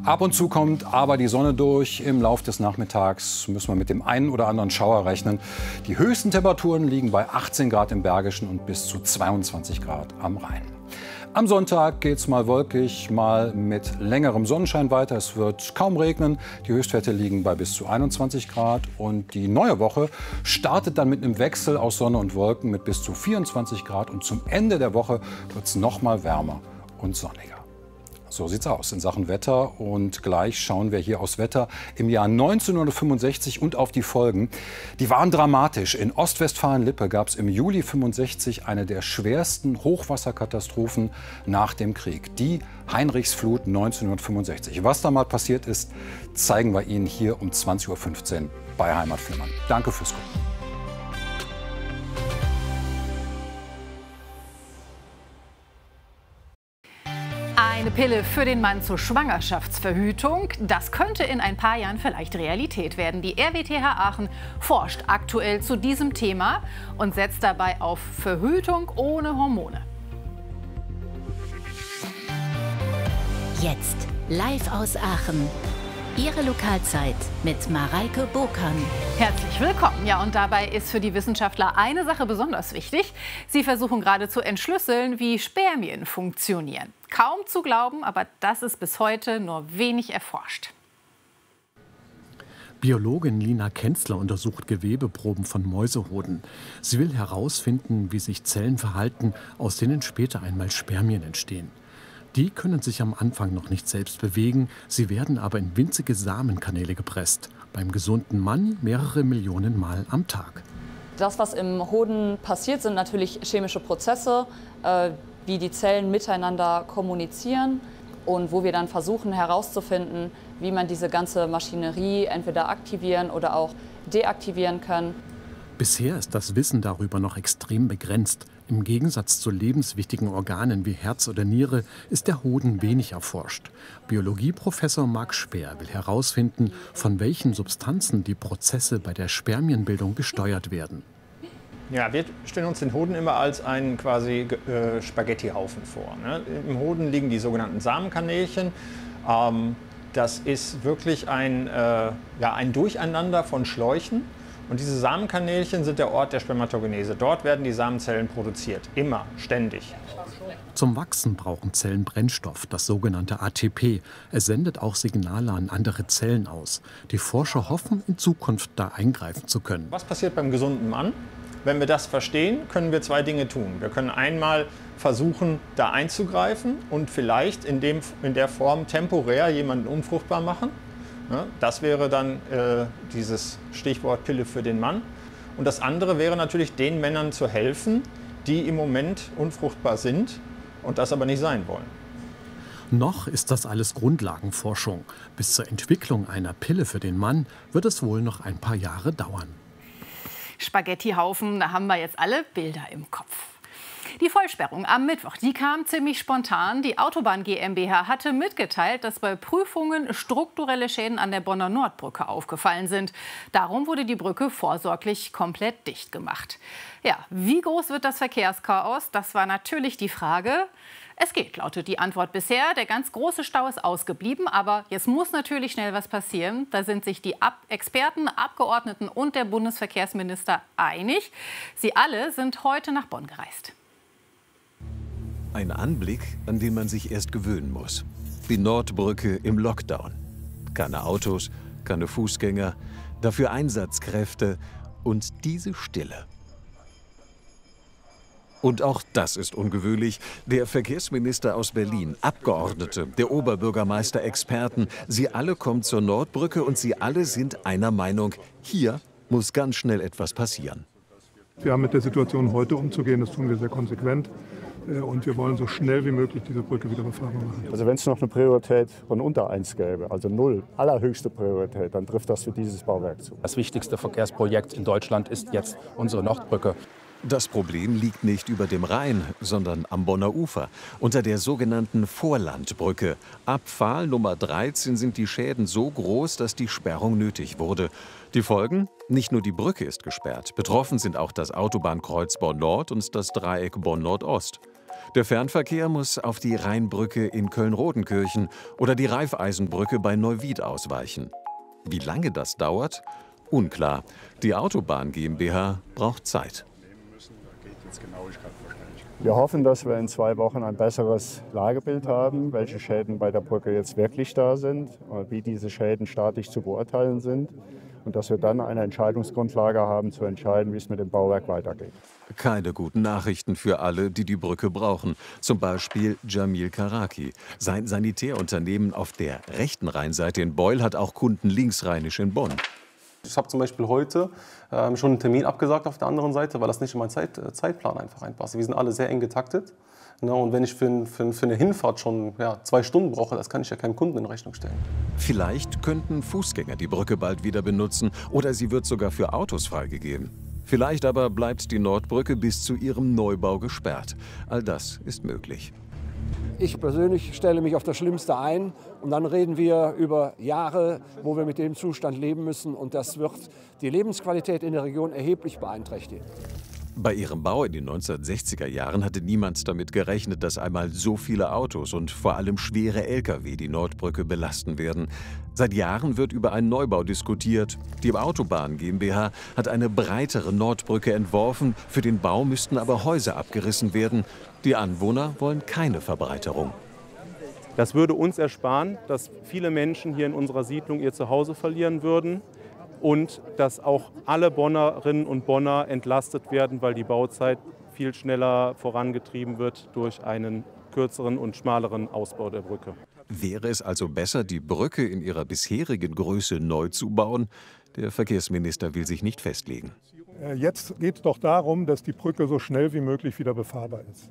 Ab und zu kommt aber die Sonne durch. Im Lauf des Nachmittags müssen wir mit dem einen oder anderen Schauer rechnen. Die höchsten Temperaturen liegen bei 18 Grad im Bergischen und bis zu 22 Grad am Rhein. Am Sonntag geht es mal wolkig, mal mit längerem Sonnenschein weiter. Es wird kaum regnen. Die Höchstwerte liegen bei bis zu 21 Grad. Und die neue Woche startet dann mit einem Wechsel aus Sonne und Wolken mit bis zu 24 Grad. Und zum Ende der Woche wird es noch mal wärmer und sonniger. So sieht's aus in Sachen Wetter. Und gleich schauen wir hier aufs Wetter im Jahr 1965 und auf die Folgen. Die waren dramatisch. In Ostwestfalen-Lippe gab es im Juli 65 eine der schwersten Hochwasserkatastrophen nach dem Krieg. Die Heinrichsflut 1965. Was da mal passiert ist, zeigen wir Ihnen hier um 20:15 Uhr bei Heimatflimmern. Danke fürs Gucken. Eine Pille für den Mann zur Schwangerschaftsverhütung, das könnte in ein paar Jahren vielleicht Realität werden. Die RWTH Aachen forscht aktuell zu diesem Thema und setzt dabei auf Verhütung ohne Hormone. Jetzt live aus Aachen. Ihre Lokalzeit mit Mareike Burkan. Herzlich willkommen. Ja, und dabei ist für die Wissenschaftler eine Sache besonders wichtig. Sie versuchen gerade zu entschlüsseln, wie Spermien funktionieren. Kaum zu glauben, aber das ist bis heute nur wenig erforscht. Biologin Lina Kenzler untersucht Gewebeproben von Mäusehoden. Sie will herausfinden, wie sich Zellen verhalten, aus denen später einmal Spermien entstehen. Die können sich am Anfang noch nicht selbst bewegen, sie werden aber in winzige Samenkanäle gepresst. Beim gesunden Mann mehrere Millionen Mal am Tag. Das, was im Hoden passiert, sind natürlich chemische Prozesse, wie die Zellen miteinander kommunizieren und wo wir dann versuchen herauszufinden, wie man diese ganze Maschinerie entweder aktivieren oder auch deaktivieren kann. Bisher ist das Wissen darüber noch extrem begrenzt. Im Gegensatz zu lebenswichtigen Organen wie Herz oder Niere ist der Hoden wenig erforscht. Biologieprofessor Marc Speer will herausfinden, von welchen Substanzen die Prozesse bei der Spermienbildung gesteuert werden. Ja, wir stellen uns den Hoden immer als einen quasi Spaghettihaufen vor. Ne? Im Hoden liegen die sogenannten Samenkanälchen. Das ist wirklich ein Durcheinander von Schläuchen. Und diese Samenkanälchen sind der Ort der Spermatogenese. Dort werden die Samenzellen produziert, immer, ständig. Zum Wachsen brauchen Zellen Brennstoff, das sogenannte ATP. Es sendet auch Signale an andere Zellen aus. Die Forscher hoffen, in Zukunft da eingreifen zu können. Was passiert beim gesunden Mann? Wenn wir das verstehen, können wir zwei Dinge tun. Wir können einmal versuchen, da einzugreifen und vielleicht in der Form temporär jemanden unfruchtbar machen. Das wäre dann dieses Stichwort Pille für den Mann. Und das andere wäre natürlich, den Männern zu helfen, die im Moment unfruchtbar sind und das aber nicht sein wollen. Noch ist das alles Grundlagenforschung. Bis zur Entwicklung einer Pille für den Mann wird es wohl noch ein paar Jahre dauern. Spaghettihaufen, da haben wir jetzt alle Bilder im Kopf. Die Vollsperrung am Mittwoch, die kam ziemlich spontan. Die Autobahn GmbH hatte mitgeteilt, dass bei Prüfungen strukturelle Schäden an der Bonner Nordbrücke aufgefallen sind. Darum wurde die Brücke vorsorglich komplett dicht gemacht. Ja, wie groß wird das Verkehrschaos? Das war natürlich die Frage. Es geht, lautet die Antwort bisher. Der ganz große Stau ist ausgeblieben, aber jetzt muss natürlich schnell was passieren. Da sind sich die Experten, Abgeordneten und der Bundesverkehrsminister einig. Sie alle sind heute nach Bonn gereist. Ein Anblick, an den man sich erst gewöhnen muss. Die Nordbrücke im Lockdown. Keine Autos, keine Fußgänger, dafür Einsatzkräfte und diese Stille. Und auch das ist ungewöhnlich. Der Verkehrsminister aus Berlin, Abgeordnete, der Oberbürgermeister, Experten, sie alle kommen zur Nordbrücke und sie alle sind einer Meinung, hier muss ganz schnell etwas passieren. Wir haben mit der Situation heute umzugehen, das tun wir sehr konsequent. Und wir wollen so schnell wie möglich diese Brücke wieder befahrbar machen. Also wenn es noch eine Priorität von unter 1 gäbe, also 0, allerhöchste Priorität, dann trifft das für dieses Bauwerk zu. Das wichtigste Verkehrsprojekt in Deutschland ist jetzt unsere Nordbrücke. Das Problem liegt nicht über dem Rhein, sondern am Bonner Ufer, unter der sogenannten Vorlandbrücke. Ab Pfahl Nummer 13 sind die Schäden so groß, dass die Sperrung nötig wurde. Die Folgen? Nicht nur die Brücke ist gesperrt. Betroffen sind auch das Autobahnkreuz Bonn-Nord und das Dreieck Bonn-Nordost. Der Fernverkehr muss auf die Rheinbrücke in Köln-Rodenkirchen oder die Raiffeisenbrücke bei Neuwied ausweichen. Wie lange das dauert? Unklar. Die Autobahn GmbH braucht Zeit. Wir hoffen, dass wir in 2 Wochen ein besseres Lagebild haben, welche Schäden bei der Brücke jetzt wirklich da sind, wie diese Schäden staatlich zu beurteilen sind und dass wir dann eine Entscheidungsgrundlage haben, zu entscheiden, wie es mit dem Bauwerk weitergeht. Keine guten Nachrichten für alle, die die Brücke brauchen. Zum Beispiel Jamil Karaki. Sein Sanitärunternehmen auf der rechten Rheinseite in Beul hat auch Kunden linksrheinisch in Bonn. Ich habe zum Beispiel heute schon einen Termin abgesagt auf der anderen Seite, weil das nicht in meinen Zeitplan einfach reinpasst. Wir sind alle sehr eng getaktet. Und wenn ich für eine Hinfahrt schon 2 Stunden brauche, das kann ich ja keinem Kunden in Rechnung stellen. Vielleicht könnten Fußgänger die Brücke bald wieder benutzen oder sie wird sogar für Autos freigegeben. Vielleicht aber bleibt die Nordbrücke bis zu ihrem Neubau gesperrt. All das ist möglich. Ich persönlich stelle mich auf das Schlimmste ein und dann reden wir über Jahre, wo wir mit dem Zustand leben müssen und das wird die Lebensqualität in der Region erheblich beeinträchtigen. Bei ihrem Bau in den 1960er Jahren hatte niemand damit gerechnet, dass einmal so viele Autos und vor allem schwere Lkw die Nordbrücke belasten werden. Seit Jahren wird über einen Neubau diskutiert. Die Autobahn GmbH hat eine breitere Nordbrücke entworfen. Für den Bau müssten aber Häuser abgerissen werden. Die Anwohner wollen keine Verbreiterung. Das würde uns ersparen, dass viele Menschen hier in unserer Siedlung ihr Zuhause verlieren würden. Und dass auch alle Bonnerinnen und Bonner entlastet werden, weil die Bauzeit viel schneller vorangetrieben wird durch einen kürzeren und schmaleren Ausbau der Brücke. Wäre es also besser, die Brücke in ihrer bisherigen Größe neu zu bauen? Der Verkehrsminister will sich nicht festlegen. Jetzt geht es doch darum, dass die Brücke so schnell wie möglich wieder befahrbar ist.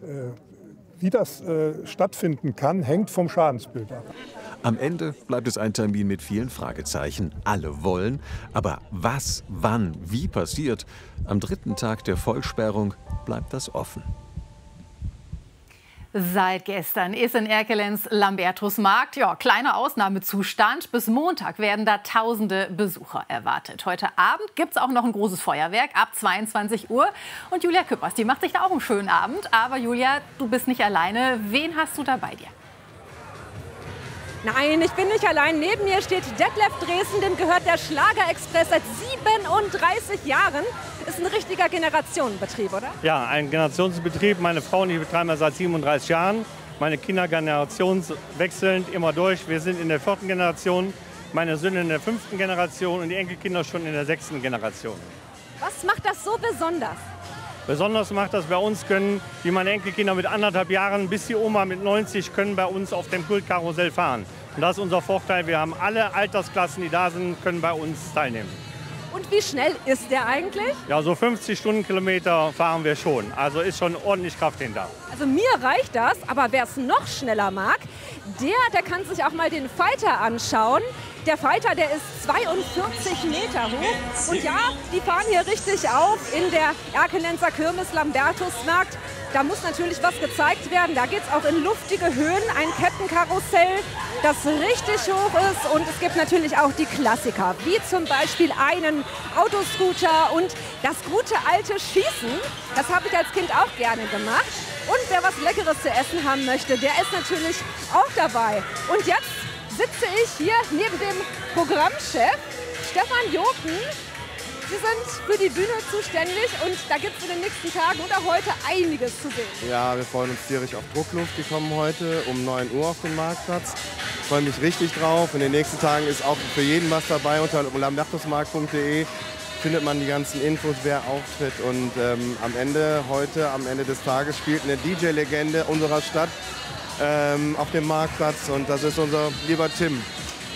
Wie das stattfinden kann, hängt vom Schadensbild ab. Am Ende bleibt es ein Termin mit vielen Fragezeichen. Alle wollen, aber was, wann, wie passiert? Am 3. Tag der Vollsperrung bleibt das offen. Seit gestern ist in Erkelenz Lambertusmarkt kleiner Ausnahmezustand. Bis Montag werden da tausende Besucher erwartet. Heute Abend gibt es auch noch ein großes Feuerwerk ab 22 Uhr. Und Julia Küppers, die macht sich da auch einen schönen Abend. Aber Julia, du bist nicht alleine. Wen hast du da bei dir? Nein, ich bin nicht allein. Neben mir steht Detlef Dresen, dem gehört der Schlagerexpress seit 37 Jahren. Ist ein richtiger Generationenbetrieb, oder? Ja, ein Generationsbetrieb. Meine Frau und ich betreiben das seit 37 Jahren. Meine Kinder generationswechselnd immer durch. Wir sind in der 4. Generation, meine Söhne in der 5. Generation und die Enkelkinder schon in der 6. Generation. Was macht das so besonders? Besonders macht das bei uns, können wie meine Enkelkinder mit 1,5 Jahren bis die Oma mit 90 können bei uns auf dem Kultkarussell fahren. Und das ist unser Vorteil. Wir haben alle Altersklassen, die da sind, können bei uns teilnehmen. Und wie schnell ist der eigentlich? Ja, so 50 Stundenkilometer fahren wir schon. Also ist schon ordentlich Kraft hinter. Also mir reicht das, aber wer es noch schneller mag, der kann sich auch mal den Fighter anschauen. Der Fighter, der ist 42 Meter hoch. Und ja, die fahren hier richtig auf in der Erkelenzer Kirmes Lambertusmarkt. Da muss natürlich was gezeigt werden. Da geht es auch in luftige Höhen. Ein Kettenkarussell, das richtig hoch ist. Und es gibt natürlich auch die Klassiker, wie zum Beispiel einen Autoscooter und das gute alte Schießen. Das habe ich als Kind auch gerne gemacht. Und wer was Leckeres zu essen haben möchte, der ist natürlich auch dabei. Und jetzt sitze ich hier neben dem Programmchef Stefan Joken. Sie sind für die Bühne zuständig und da gibt es in den nächsten Tagen oder heute einiges zu sehen. Ja, wir freuen uns tierisch auf Druckluft. Die kommen heute um 9 Uhr auf den Marktplatz. Ich freue mich richtig drauf. In den nächsten Tagen ist auch für jeden was dabei. Unter lambertusmarkt.de findet man die ganzen Infos, wer auftritt. Und am Ende des Tages spielt eine DJ-Legende unserer Stadt auf dem Marktplatz. Und das ist unser lieber Tim.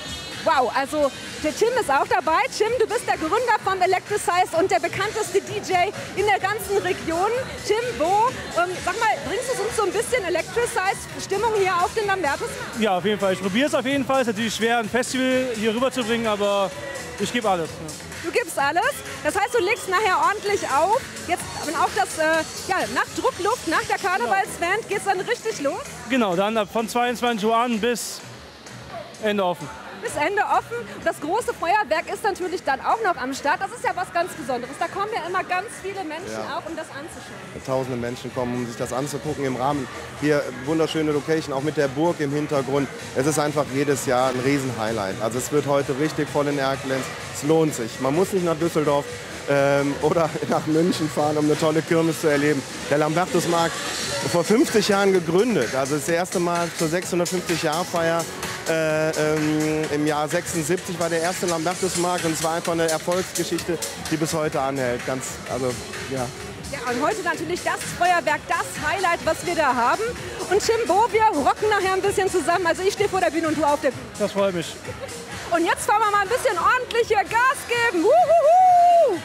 Wow, also der Tim ist auch dabei. Tim, du bist der Gründer vom Electricize und der bekannteste DJ in der ganzen Region. Tim, sag mal, bringst du uns so ein bisschen Electricize-Stimmung hier auf den Lambertus? Ja, auf jeden Fall. Ich probiere es auf jeden Fall. Es ist natürlich schwer, ein Festival hier rüber zu bringen, aber ich gebe alles. Du gibst alles. Das heißt, du legst nachher ordentlich auf. Jetzt, wenn auch das, nach Druckluft, nach der Karnevalsband, geht es dann richtig los? Genau, dann von 22 Uhr an bis Ende offen. Bis Ende offen. Das große Feuerwerk ist natürlich dann auch noch am Start. Das ist ja was ganz Besonderes. Da kommen ja immer ganz viele Menschen auch, um das anzuschauen. Tausende Menschen kommen, um sich das anzugucken im Rahmen. Hier wunderschöne Location, auch mit der Burg im Hintergrund. Es ist einfach jedes Jahr ein Riesenhighlight. Also es wird heute richtig voll in Erkelenz. Es lohnt sich. Man muss nicht nach Düsseldorf oder nach München fahren, um eine tolle Kirmes zu erleben. Der Lambertusmarkt vor 50 Jahren gegründet. Also das erste Mal zur 650-Jahr-Feier. Im Jahr 76 war der erste Lambertusmarkt und es war einfach eine Erfolgsgeschichte, die bis heute anhält. Ja, und heute natürlich das Feuerwerk, das Highlight, was wir da haben. Und Chimbo, wir rocken nachher ein bisschen zusammen. Also ich stehe vor der Bühne und du auf der Bühne. Das freut mich. Und jetzt fahren wir mal ein bisschen ordentlich hier Gas geben. Wuhuhu!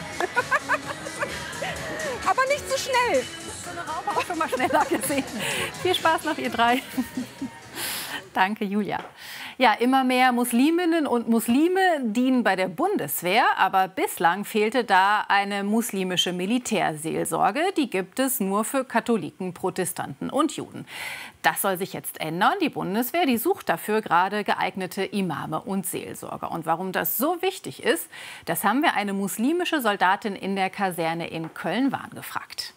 Aber nicht zu schnell. So eine Raupe auch schon mal schneller gesehen. Viel Spaß noch, ihr drei. Danke, Julia. Ja, immer mehr Musliminnen und Muslime dienen bei der Bundeswehr, aber bislang fehlte da eine muslimische Militärseelsorge. Die gibt es nur für Katholiken, Protestanten und Juden. Das soll sich jetzt ändern. Die Bundeswehr, die sucht dafür gerade geeignete Imame und Seelsorger. Und warum das so wichtig ist, das haben wir eine muslimische Soldatin in der Kaserne in Köln-Wahn gefragt.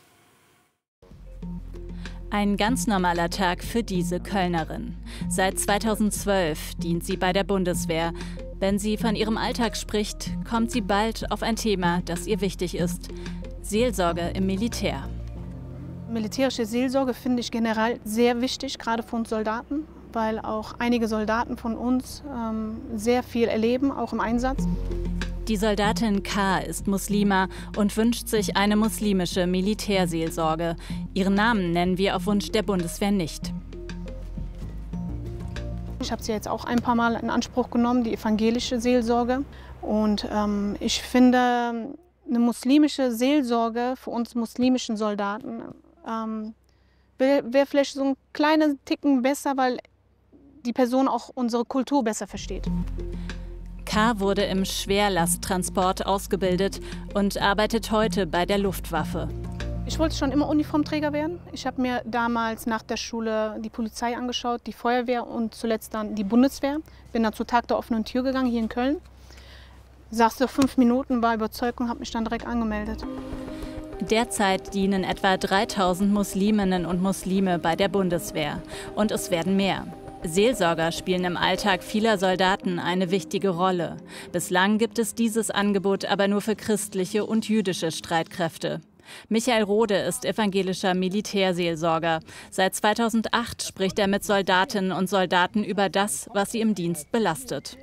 Ein ganz normaler Tag für diese Kölnerin. Seit 2012 dient sie bei der Bundeswehr. Wenn sie von ihrem Alltag spricht, kommt sie bald auf ein Thema, das ihr wichtig ist: Seelsorge im Militär. Militärische Seelsorge finde ich generell sehr wichtig, gerade für uns Soldaten, weil auch einige Soldaten von uns sehr viel erleben, auch im Einsatz. Die Soldatin K. ist Muslima und wünscht sich eine muslimische Militärseelsorge. Ihren Namen nennen wir auf Wunsch der Bundeswehr nicht. Ich habe sie jetzt auch ein paar Mal in Anspruch genommen, die evangelische Seelsorge. Und ich finde, eine muslimische Seelsorge für uns muslimischen Soldaten wäre vielleicht so ein kleiner Ticken besser, weil die Person auch unsere Kultur besser versteht. K. wurde im Schwerlasttransport ausgebildet und arbeitet heute bei der Luftwaffe. Ich wollte schon immer Uniformträger werden. Ich habe mir damals nach der Schule die Polizei angeschaut, die Feuerwehr und zuletzt dann die Bundeswehr. Bin dann zu Tag der offenen Tür gegangen, hier in Köln. Saß so 5 Minuten, war überzeugt und habe mich dann direkt angemeldet. Derzeit dienen etwa 3000 Musliminnen und Muslime bei der Bundeswehr. Und es werden mehr. Seelsorger spielen im Alltag vieler Soldaten eine wichtige Rolle. Bislang gibt es dieses Angebot aber nur für christliche und jüdische Streitkräfte. Michael Rode ist evangelischer Militärseelsorger. Seit 2008 spricht er mit Soldatinnen und Soldaten über das, was sie im Dienst belastet.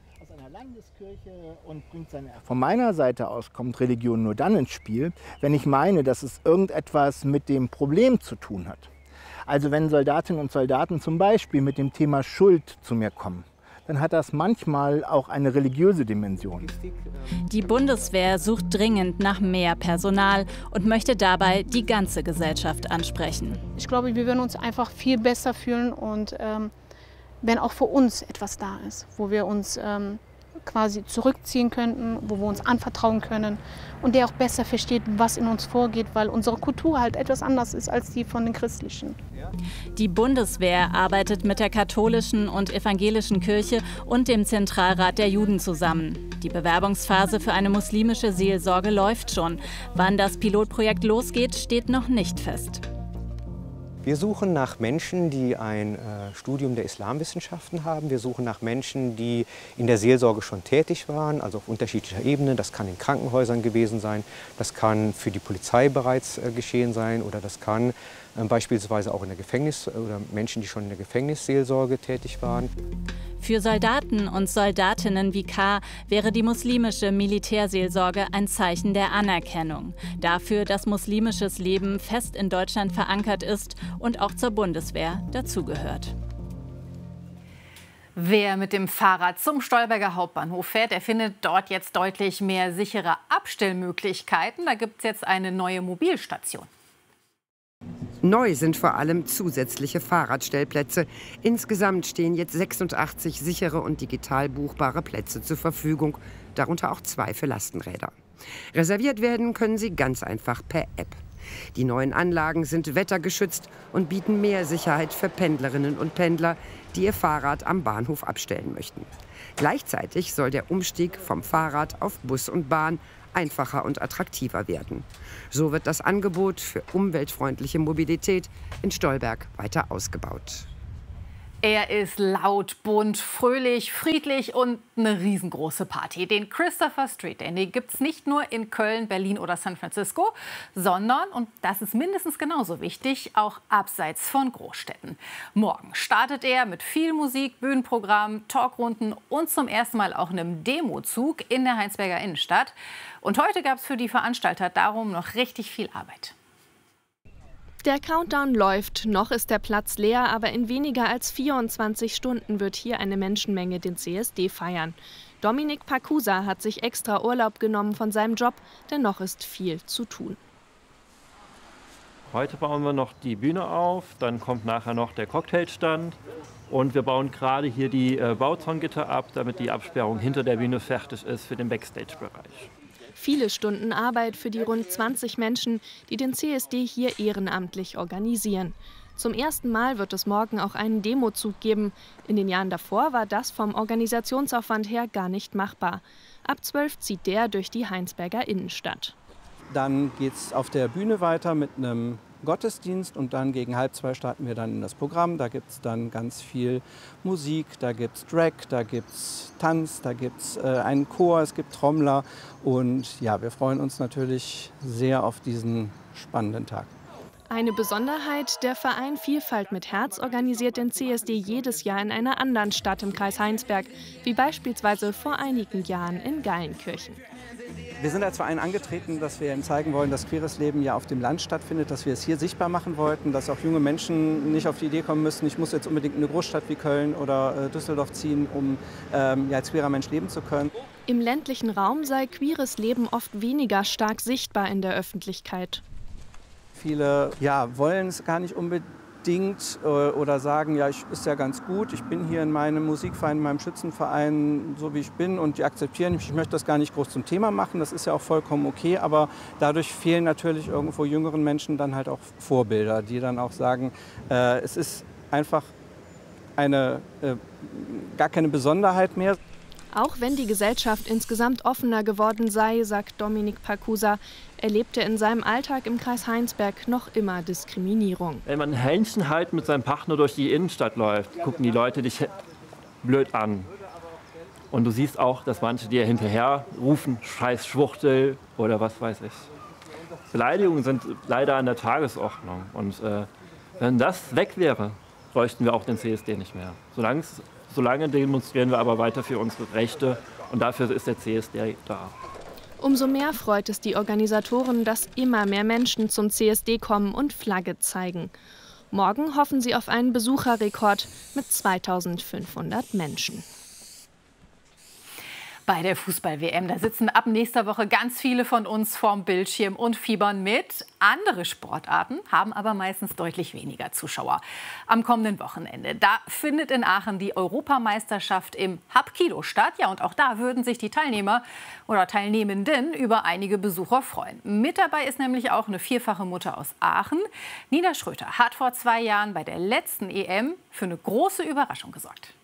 Von meiner Seite aus kommt Religion nur dann ins Spiel, wenn ich meine, dass es irgendetwas mit dem Problem zu tun hat. Also wenn Soldatinnen und Soldaten zum Beispiel mit dem Thema Schuld zu mir kommen, dann hat das manchmal auch eine religiöse Dimension. Die Bundeswehr sucht dringend nach mehr Personal und möchte dabei die ganze Gesellschaft ansprechen. Ich glaube, wir würden uns einfach viel besser fühlen und wenn auch für uns etwas da ist, wo wir uns quasi zurückziehen könnten, wo wir uns anvertrauen können und der auch besser versteht, was in uns vorgeht, weil unsere Kultur halt etwas anders ist als die von den christlichen. Die Bundeswehr arbeitet mit der katholischen und evangelischen Kirche und dem Zentralrat der Juden zusammen. Die Bewerbungsphase für eine muslimische Seelsorge läuft schon. Wann das Pilotprojekt losgeht, steht noch nicht fest. Wir suchen nach Menschen, die ein Studium der Islamwissenschaften haben. Wir suchen nach Menschen, die in der Seelsorge schon tätig waren, also auf unterschiedlicher Ebene. Das kann in Krankenhäusern gewesen sein, das kann für die Polizei bereits geschehen sein oder das kann beispielsweise auch in der Gefängnis oder Menschen, die schon in der Gefängnisseelsorge tätig waren. Für Soldaten und Soldatinnen wie K. wäre die muslimische Militärseelsorge ein Zeichen der Anerkennung. Dafür, dass muslimisches Leben fest in Deutschland verankert ist und auch zur Bundeswehr dazugehört. Wer mit dem Fahrrad zum Stolberger Hauptbahnhof fährt, der findet dort jetzt deutlich mehr sichere Abstellmöglichkeiten. Da gibt es jetzt eine neue Mobilstation. Neu sind vor allem zusätzliche Fahrradstellplätze. Insgesamt stehen jetzt 86 sichere und digital buchbare Plätze zur Verfügung, darunter auch 2 für Lastenräder. Reserviert werden können sie ganz einfach per App. Die neuen Anlagen sind wettergeschützt und bieten mehr Sicherheit für Pendlerinnen und Pendler, die ihr Fahrrad am Bahnhof abstellen möchten. Gleichzeitig soll der Umstieg vom Fahrrad auf Bus und Bahn einfacher und attraktiver werden. So wird das Angebot für umweltfreundliche Mobilität in Stolberg weiter ausgebaut. Er ist laut, bunt, fröhlich, friedlich und eine riesengroße Party. Den Christopher Street Day, den gibt es nicht nur in Köln, Berlin oder San Francisco, sondern, und das ist mindestens genauso wichtig, auch abseits von Großstädten. Morgen startet er mit viel Musik, Bühnenprogramm, Talkrunden und zum ersten Mal auch einem Demozug in der Heinsberger Innenstadt. Und heute gab es für die Veranstalter darum noch richtig viel Arbeit. Der Countdown läuft, noch ist der Platz leer, aber in weniger als 24 Stunden wird hier eine Menschenmenge den CSD feiern. Dominik Pacusa hat sich extra Urlaub genommen von seinem Job, denn noch ist viel zu tun. Heute bauen wir noch die Bühne auf, dann kommt nachher noch der Cocktailstand und wir bauen gerade hier die Bauzongitter ab, damit die Absperrung hinter der Bühne fertig ist für den Backstage-Bereich. Viele Stunden Arbeit für die rund 20 Menschen, die den CSD hier ehrenamtlich organisieren. Zum ersten Mal wird es morgen auch einen Demozug geben. In den Jahren davor war das vom Organisationsaufwand her gar nicht machbar. Ab 12 zieht der durch die Heinsberger Innenstadt. Dann geht es auf der Bühne weiter mit einem Gottesdienst und dann gegen 1:30 starten wir dann in das Programm. Da gibt es dann ganz viel Musik, da gibt es Drag, da gibt es Tanz, da gibt es einen Chor, es gibt Trommler und ja, wir freuen uns natürlich sehr auf diesen spannenden Tag. Eine Besonderheit, der Verein Vielfalt mit Herz organisiert den CSD jedes Jahr in einer anderen Stadt im Kreis Heinsberg, wie beispielsweise vor einigen Jahren in Geilenkirchen. Wir sind als Verein angetreten, dass wir Ihnen zeigen wollen, dass queeres Leben ja auf dem Land stattfindet, dass wir es hier sichtbar machen wollten, dass auch junge Menschen nicht auf die Idee kommen müssen, ich muss jetzt unbedingt in eine Großstadt wie Köln oder Düsseldorf ziehen, um als queerer Mensch leben zu können. Im ländlichen Raum sei queeres Leben oft weniger stark sichtbar in der Öffentlichkeit. Viele wollen es gar nicht unbedingt oder sagen, ja, ist ja ganz gut, ich bin hier in meinem Musikverein, in meinem Schützenverein, so wie ich bin und die akzeptieren mich. Ich möchte das gar nicht groß zum Thema machen, das ist ja auch vollkommen okay, aber dadurch fehlen natürlich irgendwo jüngeren Menschen dann halt auch Vorbilder, die dann auch sagen, es ist einfach gar keine Besonderheit mehr. Auch wenn die Gesellschaft insgesamt offener geworden sei, sagt Dominik Pacusa, erlebt er in seinem Alltag im Kreis Heinsberg noch immer Diskriminierung. Wenn man ein Händchen halt mit seinem Partner durch die Innenstadt läuft, gucken die Leute dich blöd an. Und du siehst auch, dass manche dir hinterher rufen, scheiß Schwuchtel oder was weiß ich. Beleidigungen sind leider an der Tagesordnung. Und wenn das weg wäre, bräuchten wir auch den CSD nicht mehr. Solange demonstrieren wir aber weiter für unsere Rechte und dafür ist der CSD da. Umso mehr freut es die Organisatoren, dass immer mehr Menschen zum CSD kommen und Flagge zeigen. Morgen hoffen sie auf einen Besucherrekord mit 2500 Menschen. Bei der Fußball-WM, da sitzen ab nächster Woche ganz viele von uns vorm Bildschirm und fiebern mit. Andere Sportarten haben aber meistens deutlich weniger Zuschauer. Am kommenden Wochenende, da findet in Aachen die Europameisterschaft im Hapkido statt. Ja, und auch da würden sich die Teilnehmer oder Teilnehmenden über einige Besucher freuen. Mit dabei ist nämlich auch eine vierfache Mutter aus Aachen. Nina Schröter hat vor 2 Jahren bei der letzten EM für eine große Überraschung gesorgt.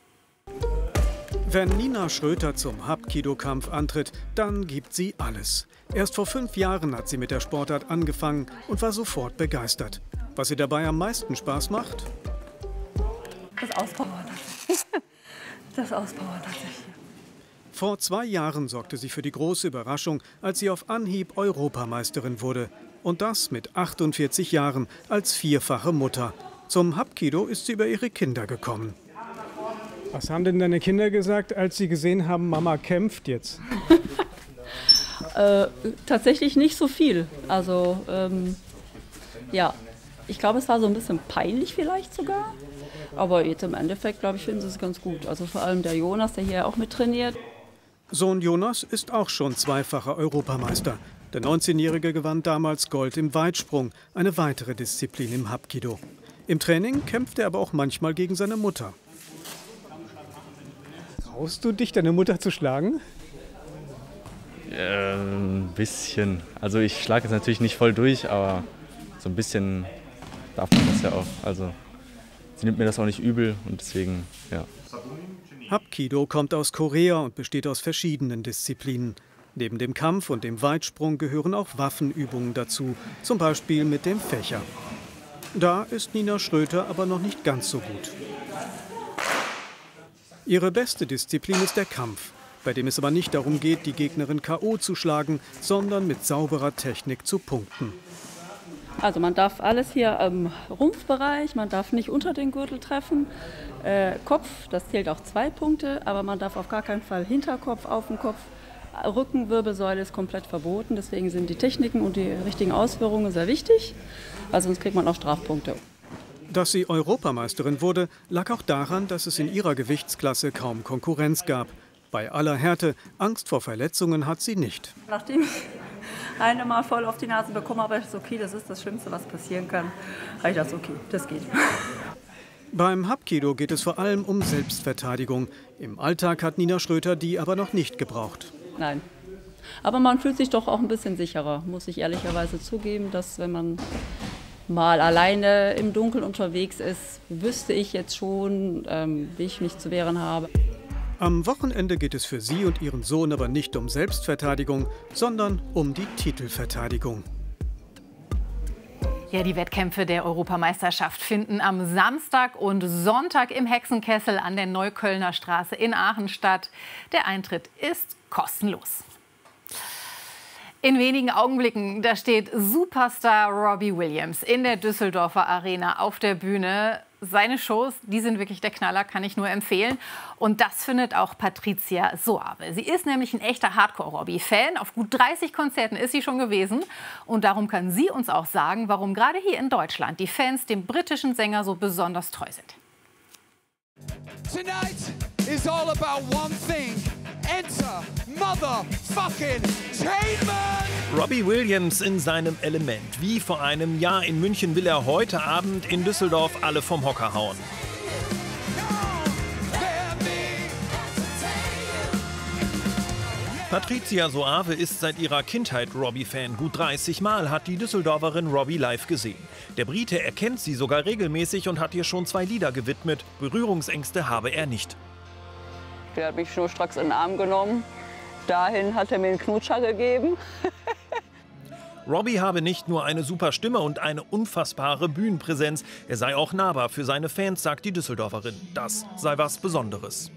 Wenn Nina Schröter zum Hapkido-Kampf antritt, dann gibt sie alles. Erst vor 5 Jahren hat sie mit der Sportart angefangen und war sofort begeistert. Was ihr dabei am meisten Spaß macht? Das Auspowern. Das Auspowern tatsächlich. Vor 2 Jahren sorgte sie für die große Überraschung, als sie auf Anhieb Europameisterin wurde. Und das mit 48 Jahren als vierfache Mutter. Zum Hapkido ist sie über ihre Kinder gekommen. Was haben denn deine Kinder gesagt, als sie gesehen haben, Mama kämpft jetzt? Tatsächlich nicht so viel. Also ja, ich glaube, es war so ein bisschen peinlich vielleicht sogar. Aber jetzt im Endeffekt, glaube ich, finden sie es ganz gut. Also vor allem der Jonas, der hier auch mit trainiert. Sohn Jonas ist auch schon zweifacher Europameister. Der 19-Jährige gewann damals Gold im Weitsprung, eine weitere Disziplin im Hapkido. Im Training kämpft er aber auch manchmal gegen seine Mutter. Traust du dich, deine Mutter zu schlagen? Ein bisschen. Also ich schlage jetzt natürlich nicht voll durch, aber so ein bisschen darf man das ja auch. Also sie nimmt mir das auch nicht übel und deswegen, ja. Hapkido kommt aus Korea und besteht aus verschiedenen Disziplinen. Neben dem Kampf und dem Weitsprung gehören auch Waffenübungen dazu, zum Beispiel mit dem Fächer. Da ist Nina Schröter aber noch nicht ganz so gut. Ihre beste Disziplin ist der Kampf, bei dem es aber nicht darum geht, die Gegnerin K.O. zu schlagen, sondern mit sauberer Technik zu punkten. Also man darf alles hier im Rumpfbereich, man darf nicht unter den Gürtel treffen. Kopf, das zählt auch 2 Punkte, aber man darf auf gar keinen Fall Hinterkopf auf den Kopf. Rückenwirbelsäule ist komplett verboten, deswegen sind die Techniken und die richtigen Ausführungen sehr wichtig, weil sonst kriegt man auch Strafpunkte. Dass sie Europameisterin wurde, lag auch daran, dass es in ihrer Gewichtsklasse kaum Konkurrenz gab. Bei aller Härte, Angst vor Verletzungen hat sie nicht. Nachdem ich eine Mal voll auf die Nase bekommen habe, ist okay, das ist das Schlimmste, was passieren kann. Habe ich gedacht, okay, das geht. Beim Hapkido geht es vor allem um Selbstverteidigung. Im Alltag hat Nina Schröter die aber noch nicht gebraucht. Nein. Aber man fühlt sich doch auch ein bisschen sicherer, muss ich ehrlicherweise zugeben, dass wenn man mal alleine im Dunkeln unterwegs ist, wüsste ich jetzt schon, wie ich mich zu wehren habe. Am Wochenende geht es für sie und ihren Sohn aber nicht um Selbstverteidigung, sondern um die Titelverteidigung. Ja, die Wettkämpfe der Europameisterschaft finden am Samstag und Sonntag im Hexenkessel an der Neuköllner Straße in Aachen statt. Der Eintritt ist kostenlos. In wenigen Augenblicken, da steht Superstar Robbie Williams in der Düsseldorfer Arena auf der Bühne. Seine Shows, die sind wirklich der Knaller, kann ich nur empfehlen. Und das findet auch Patricia Soave. Sie ist nämlich ein echter Hardcore-Robbie-Fan. Auf gut 30 Konzerten ist sie schon gewesen. Und darum kann sie uns auch sagen, warum gerade hier in Deutschland die Fans dem britischen Sänger so besonders treu sind. Tonight is all about one thing. Enter motherfucking Tainment! Robbie Williams in seinem Element. Wie vor einem Jahr in München will er heute Abend in Düsseldorf alle vom Hocker hauen. Patricia Soave ist seit ihrer Kindheit Robbie-Fan. Gut 30 Mal hat die Düsseldorferin Robbie live gesehen. Der Brite erkennt sie sogar regelmäßig und hat ihr schon 2 Lieder gewidmet. Berührungsängste habe er nicht. Der hat mich schnurstracks in den Arm genommen. Dahin hat er mir einen Knutscher gegeben. Robbie habe nicht nur eine super Stimme und eine unfassbare Bühnenpräsenz. Er sei auch nahbar für seine Fans, sagt die Düsseldorferin. Das sei was Besonderes.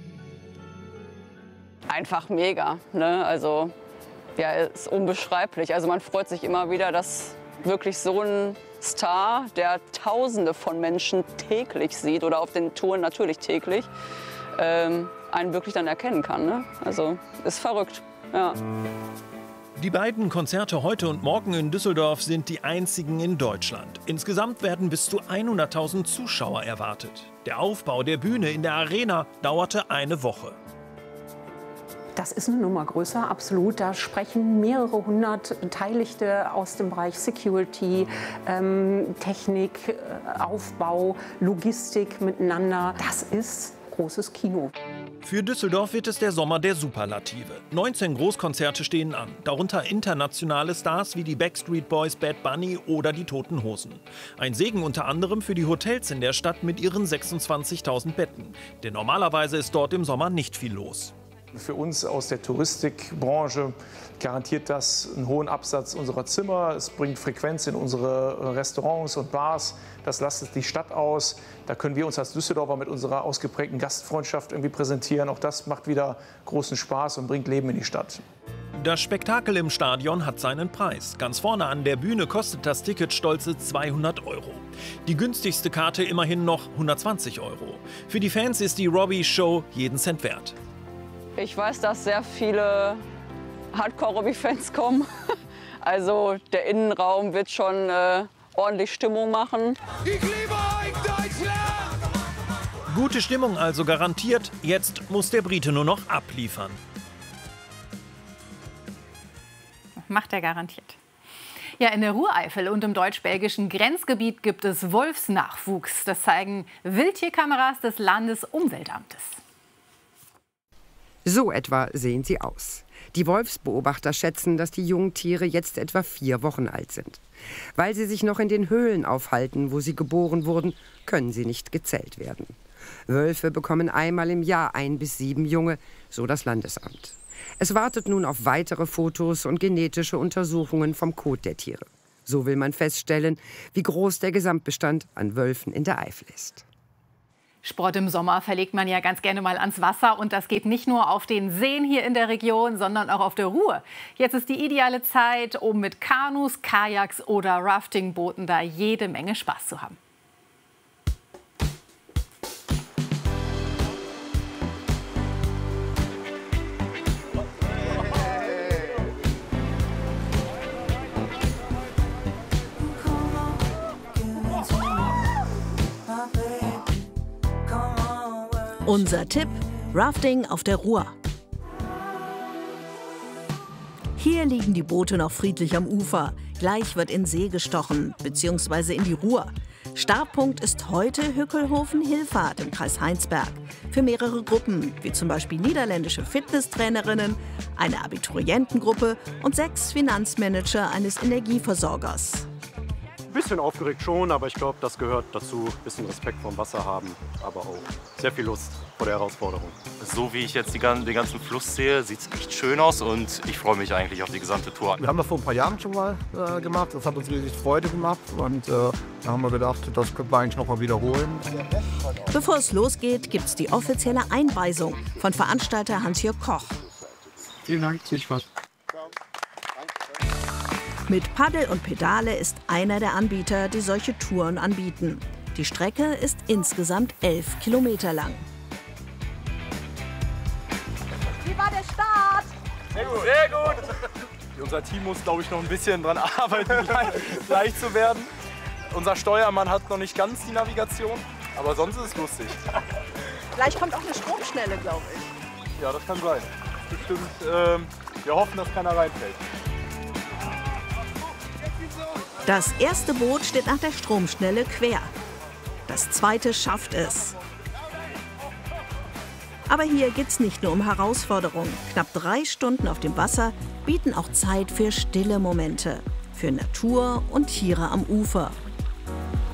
Einfach mega, ne? Also ja, ist unbeschreiblich. Also man freut sich immer wieder, dass wirklich so ein Star, der Tausende von Menschen täglich sieht oder auf den Touren natürlich täglich, einen wirklich dann erkennen kann. Ne? Also ist verrückt. Ja. Die beiden Konzerte heute und morgen in Düsseldorf sind die einzigen in Deutschland. Insgesamt werden bis zu 100.000 Zuschauer erwartet. Der Aufbau der Bühne in der Arena dauerte eine Woche. Das ist eine Nummer größer, absolut. Da sprechen mehrere hundert Beteiligte aus dem Bereich Security, Technik, Aufbau, Logistik miteinander. Das ist großes Kino. Für Düsseldorf wird es der Sommer der Superlative. 19 Großkonzerte stehen an, darunter internationale Stars wie die Backstreet Boys, Bad Bunny oder die Toten Hosen. Ein Segen unter anderem für die Hotels in der Stadt mit ihren 26.000 Betten. Denn normalerweise ist dort im Sommer nicht viel los. Für uns aus der Touristikbranche garantiert das einen hohen Absatz unserer Zimmer. Es bringt Frequenz in unsere Restaurants und Bars. Das lastet die Stadt aus. Da können wir uns als Düsseldorfer mit unserer ausgeprägten Gastfreundschaft irgendwie präsentieren. Auch das macht wieder großen Spaß und bringt Leben in die Stadt. Das Spektakel im Stadion hat seinen Preis. Ganz vorne an der Bühne kostet das Ticket stolze 200 €. Die günstigste Karte immerhin noch 120 €. Für die Fans ist die Robbie-Show jeden Cent wert. Ich weiß, dass sehr viele Hardcore-Robbie-Fans kommen. Also der Innenraum wird schon ordentlich Stimmung machen. Ich liebe euch, Deutschland! Gute Stimmung also garantiert, jetzt muss der Brite nur noch abliefern. Macht er garantiert. Ja, in der Rureifel und im deutsch-belgischen Grenzgebiet gibt es Wolfsnachwuchs. Das zeigen Wildtierkameras des Landesumweltamtes. So etwa sehen sie aus. Die Wolfsbeobachter schätzen, dass die Jungtiere jetzt etwa 4 Wochen alt sind. Weil sie sich noch in den Höhlen aufhalten, wo sie geboren wurden, können sie nicht gezählt werden. Wölfe bekommen einmal im Jahr 1 bis 7 Junge, so das Landesamt. Es wartet nun auf weitere Fotos und genetische Untersuchungen vom Kot der Tiere. So will man feststellen, wie groß der Gesamtbestand an Wölfen in der Eifel ist. Sport im Sommer verlegt man ja ganz gerne mal ans Wasser. Und das geht nicht nur auf den Seen hier in der Region, sondern auch auf der Ruhr. Jetzt ist die ideale Zeit, um mit Kanus, Kajaks oder Raftingbooten da jede Menge Spaß zu haben. Unser Tipp: Rafting auf der Ruhr. Hier liegen die Boote noch friedlich am Ufer. Gleich wird in See gestochen, bzw. in die Ruhr. Startpunkt ist heute Hückelhofen-Hillfahrt im Kreis Heinsberg. Für mehrere Gruppen, wie zum Beispiel niederländische Fitnesstrainerinnen, eine Abiturientengruppe und 6 Finanzmanager eines Energieversorgers. Ein bisschen aufgeregt schon, aber ich glaube, das gehört dazu. Ein bisschen Respekt vorm Wasser haben, aber auch sehr viel Lust vor der Herausforderung. So wie ich jetzt den ganzen Fluss sehe, sieht es echt schön aus und ich freue mich eigentlich auf die gesamte Tour. Wir haben das vor ein paar Jahren schon mal gemacht. Das hat uns riesig Freude gemacht und da haben wir gedacht, das können wir eigentlich noch mal wiederholen. Bevor es losgeht, gibt es die offizielle Einweisung von Veranstalter Hans-Jörg Koch. Vielen Dank, viel Spaß. Mit Paddel und Pedale ist einer der Anbieter, die solche Touren anbieten. Die Strecke ist insgesamt 11 Kilometer lang. Wie war der Start? Sehr gut. Sehr gut. Unser Team muss, glaube ich, noch ein bisschen dran arbeiten, leicht zu werden. Unser Steuermann hat noch nicht ganz die Navigation, aber sonst ist es lustig. Gleich kommt auch eine Stromschnelle, glaube ich. Ja, das kann sein. Bestimmt, wir hoffen, dass keiner reinfällt. Das erste Boot steht nach der Stromschnelle quer. Das zweite schafft es. Aber hier geht es nicht nur um Herausforderungen. Knapp 3 Stunden auf dem Wasser bieten auch Zeit für stille Momente, für Natur und Tiere am Ufer.